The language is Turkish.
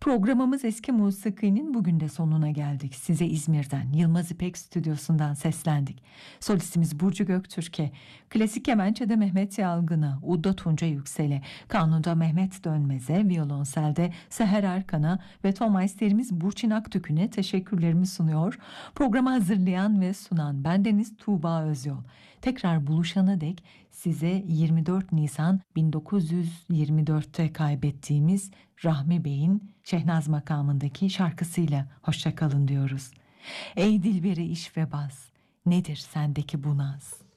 Programımız Eski Musiki'nin bugün de sonuna geldik. Size İzmir'den, Yılmaz İpek Stüdyosu'ndan seslendik. Solistimiz Burcu Göktürk'e, klasik kemençede Mehmet Yalgın'a, udda Tunca Yüksel'e, kanunda Mehmet Dönmez'e, violonselde Seher Erkan'a ve ton maisterimiz Burçin Aktükü'ne teşekkürlerimi sunuyor. Programı hazırlayan ve sunan bendeniz Tuğba Özyol. Tekrar buluşana dek size 24 Nisan 1924'te kaybettiğimiz Rahmi Bey'in Şehnaz makamındaki şarkısıyla hoşça kalın diyoruz. Ey dilberi iş ve baz, nedir sendeki bu naz?